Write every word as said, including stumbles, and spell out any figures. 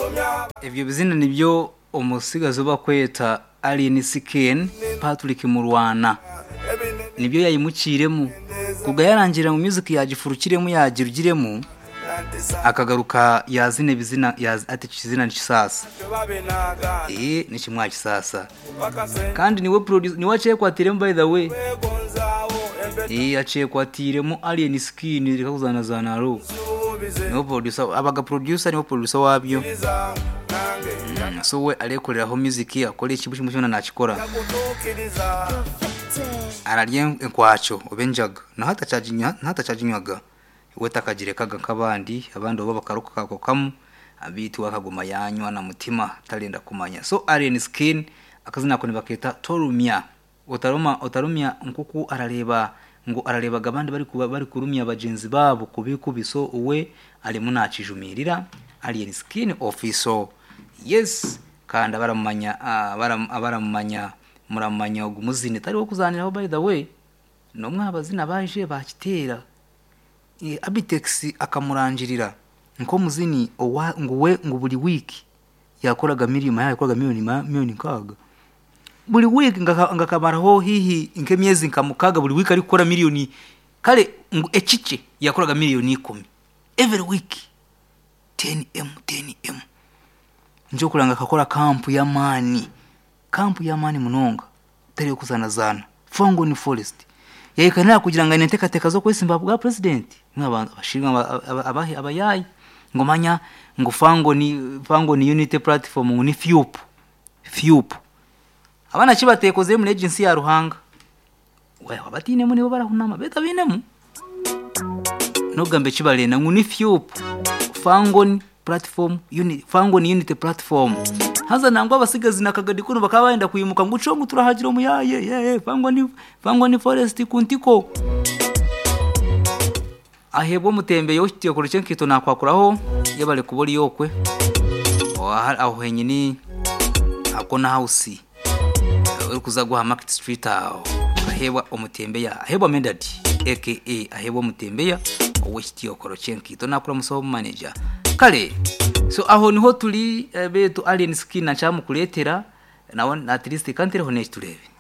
Ibyo bizina nibyo umusigazo bakweta Alien Skin Patrick Murwana nibyo yayimukiremo kuga yarangira mu music yagifurukiremo yagirugiremo akagaruka yazine bizina yaz ati kizina n'ikisasa eh n'ikimwa kisasa kandi niwe producer niwe aciye kwatiremo by the way eh aciye kwatiremo Alien Skin rikakuzana zana ro niwe producer abaga producer niwe producer wabyo mm, so we arekoreraho music akore ikibushi mushona nakikora ararye enkwacho obenjaga na hata charginya na hata charginywaga wetakagire kaga kabandi abandi baba bakaruka kako kamu abitu akagoma yanywa na mutima talenda kumanya so Alien Skin akazina ko nibaketa torumya otaruma otarumya nkuku arareba ngo arareba gabandi bari kuba bari kurumya abagenzi babo kubikubiso uwe ali munakijumirira Alien Skin officer yes kanda baramanya uh, baramanya muramanya ogumuzini tari wo kuzaniraho by the way no mwabazina baje bakitera e Abitex akamurangirira nko muzini owa nguwe ngo buri wiki yakoraga miliyoni yakoraga miliyoni miliyoni kaga buri wiki ngakabaraho hihi nke myezi nkamukaga buri wiki ari gukora miliyoni kale echiche yakoraga miliyoni ikumi every week ten m ten m njo kuranga akakora camp ya mani camp ya mani munonga tari kuzana zana Fango ni Forest yekanira kugira ngo ineteka teka zo kwesimba bwa president mwabantu bashinga abahi abayayi ngomanya ngo Fango ni Fango ni unity platform ni F U P F U P abana kibatekoze mu agency ya Ruhanga wewe abatine mu nibo barahunama beta binemu nogambe kibalena ngo ni F U P Fango ni platform unity Fango ni unity platform haza nangwa abasigazi nakagadi kuno bakabaenda kuyimuka nguco ngo turahagiro mu yaye ye Fango ni Fango ni Forest kuntiko ahebo mutembe yoshitiye ko rucenke to nakwakuraho yabale kubori yokwe aho henyini akona house uri kuza guha Market Street aho ahebwa umutembe ya ahebwa Mendadi aka ahebwa mutembe ya woshitiye ko rucenke to nakura musoho manager kale so aho niho turi beto Alien Skin na chamu kuletera nawo at least kantere honest turebe